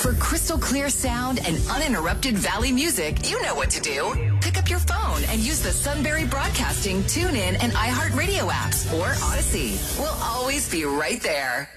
For crystal clear sound and uninterrupted Valley music, you know what to do. Pick up your phone and use the Sunbury Broadcasting, TuneIn, and iHeartRadio apps or Odyssey. We'll always be right there.